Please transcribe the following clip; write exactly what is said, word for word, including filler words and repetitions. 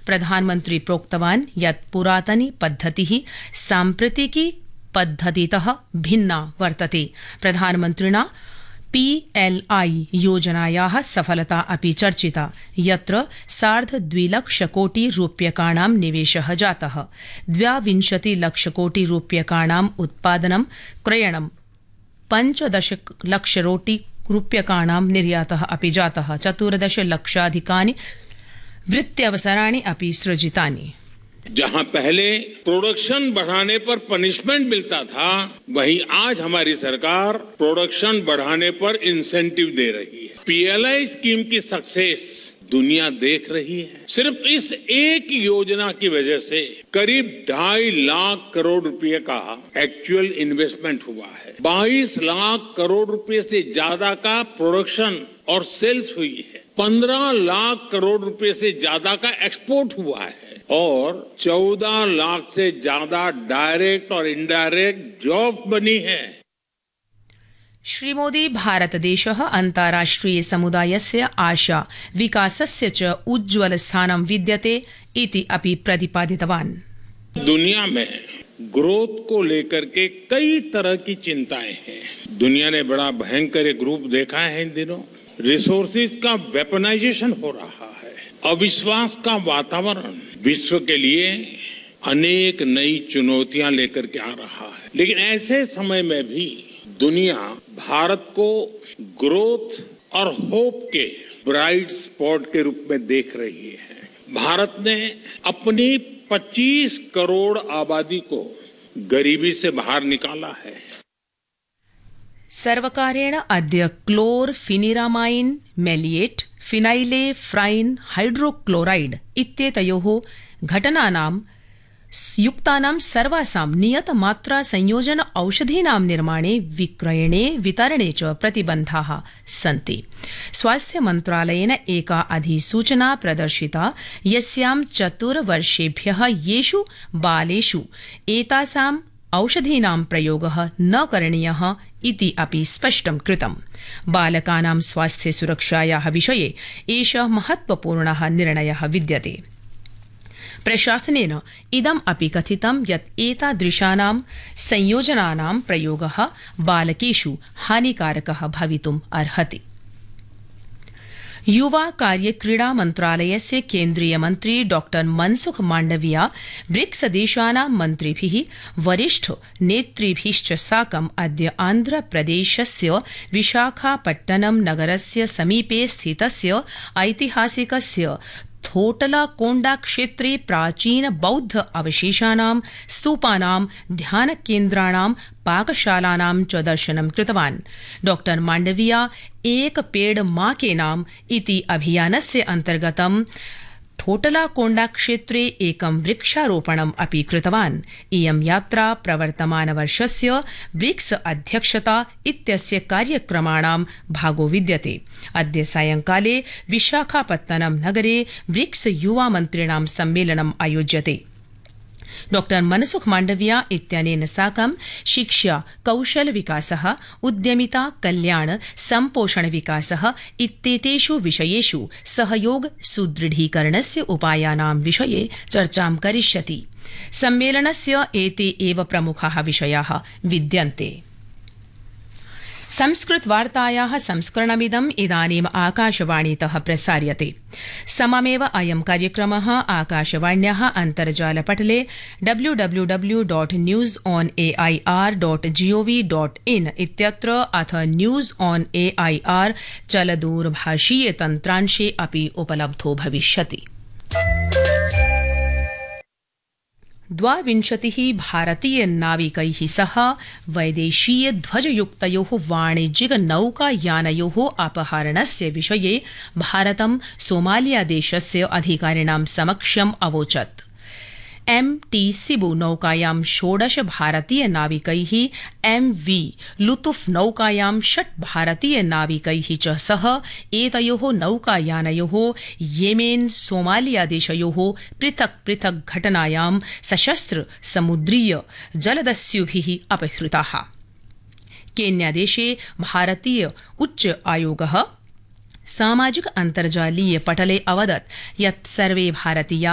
प्रधानमन्त्री प्रोक्तवान् यत् पुरातनी पद्धतिः साम्प्रतिकी पद्धतितः भिन्ना वर्तते। प्रधानमन्त्रिणा पी एल आई योजनायाः सफलता अपि चर्चिता, यत्र सार्धद्विलक्षकोटि रूप्यकाणां निवेशः जातः। द्वाविंशति लक्षकोटि रूप्यकाणाम् उत्पादनं क्रयणं पञ्चदश लक्षकोटि रूप्यकाणां निर्यातः अपि जातः। चतुर्दश लक्षाधिकानि वृत्त्यवसराणि अपि सृजितानि। जहां पहले प्रोडक्शन बढ़ाने पर पनिशमेंट मिलता था, वहीं आज हमारी सरकार प्रोडक्शन बढ़ाने पर इंसेंटिव दे रही है। P L I scheme Ki success दुनिया देख रही है। सिर्फ इस एक योजना की वजह से करीब ढाई लाख करोड़ रुपए का एक्चुअल इन्वेस्टमेंट हुआ है। बाईस लाख करोड़ रुपए से ज्यादा का प्रोडक्शन और सेल्स हुई है। पंद्रह लाख करोड़ रुपए से ज्यादा का एक्सपोर्ट हुआ है और चौदह लाख से ज्यादा डायरेक्ट और इनडायरेक्ट जॉब बनी है। श्रीमोदी भारतदेशः अन्ताराष्ट्रिय समुदायस्य आशा विकासस्य च उज्ज्वल स्थानं विद्यते इति अपि प्रतिपादितवान्। दुनिया में ग्रोथ को लेकर के कई तरह की चिंताएं हैं। दुनिया ने बड़ा भयंकर एक रूप देखा है इन दिनों। रिसोर्सेज का वेपनाइजेशन हो रहा है, अविश्वास का वातावरण विश्व के लिए अनेक नई चुनौतियां लेकर के आ रहा है। लेकिन ऐसे समय में भी दुनिया भारत को ग्रोथ और होप के ब्राइट स्पॉट के रूप में देख रही है। भारत ने अपनी पच्चीस करोड़ आबादी को गरीबी से बाहर निकाला है। सर्वकारेण अद्य क्लोरफिनिरामाइन मेलिएट फिनाइले फ्राइन हाइड्रोक्लोराइड इत्येतयोः घटनानां युक्तानां सर्वासां नियतमात्रा संयोजन औषधीनां निर्माणे, विक्रयणे, वितरणे च प्रतिबन्धाः सन्ति। स्वास्थ्य मन्त्रालयेन एका अधिसूचना प्रदर्शिता, यस्यां चतुर्वर्षेभ्यः येषु बालेषु एतासाम् औषधीनां प्रयोगः न करणीयः इति अपि स्पष्टं कृतम्। बालकानां स्वास्थ्य सुरक्षायाः विषये एषः महत्वपूर्णः निर्णयः विद्यते। प्रशासनेन इदम् अपि कथितं यत् एतादृशानां संयोजनानां प्रयोगः बालकेषु हानिकारकः भवितुम् अर्हति। युवा कार्य क्रीडा मन्त्रालयस्य केन्द्रीय मन्त्री डॉक्टर मनसुख मांडविया ब्रिक्स देशानां मन्त्रिभिः वरिष्ठ नेतृभिश्च साकम् अद्य आन्ध्रप्रदेशस्य विशाखापट्टनम नगरस्य समीपे स्थितस्य ऐतिहासिकस्य थोटलाकोंडा क्षेत्रे प्राचीन बौद्ध अवशेषानां, स्तूपानां, ध्यानकेन्द्राणां, पाकशालानां च दर्शनं कृतवान्। डॉक्टर मांडविया एक पेड़ मां के नाम इति अभियानस्य अन्तर्गतं थोटलाकोंडा क्षेत्रे एकं वृक्षारोपणम् अपि कृतवान्। इयं यात्रा प्रवर्तमानवर्षस्य ब्रिक्स अध्यक्षता इत्यस्य कार्यक्रमाणां भागो विद्यते। अद्य सायंकाले विशाखापत्तनम नगरे ब्रिक्स युवा मन्त्रिणां सम्मेलनम् आयोज्यते। डॉक्टर मनसुख मांडविया इत्यनेन साकं शिक्षा, कौशल विकासः, उद्यमिता, कल्याण, सम्पोषण विकासः इत्येतेषु विषयेषु सहयोग सुदृढीकरणस्य उपायानां विषये चर्चां करिष्यति। सम्मेलनस्य एते एव प्रमुखाः विषयाः विद्यन्ते। संस्कृत वार्तायाः संस्करणमिदम् इदानीम् आकाशवाणीतः प्रसार्यते। सममेव अयं कार्यक्रमः आकाशवाण्याः अन्तर्जालपटले W W W dot news on A I R dot gov dot in इत्यत्र अथ news on A I R चलदूरभाषीय तन्त्रांशे अपि उपलब्धो भविष्यति। द्वाविंशतिः भारतीय नाविकैः सह वैदेशीय ध्वजयुक्तयोः वाणिज्यिक नौकायानयोः अपहरणस्य विषये भारतं सोमालिया देशस्य अधिकारिणां समक्षम् अवोचत्। एम टी सिबु नौकायां षोडश भारतीय नाविकैः, एम वी लुतुफ नौकायां षट् भारतीय नाविकैः च सह एतयोः नौकायानयोः येमेन सोमालिया देशयोः पृथक् पृथक् घटनायां सशस्त्र समुद्रीय जलदस्युभिः अपहृताः। केन्यादेशे भारतीय उच्च आयोगः सामाजिक अन्तर्जालीय पटले अवदत् यत् सर्वे भारतीया